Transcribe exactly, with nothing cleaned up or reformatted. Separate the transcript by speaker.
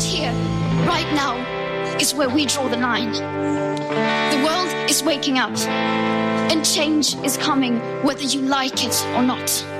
Speaker 1: here, right now, is where we draw the line. The world is waking up, and change is coming whether you like it or not.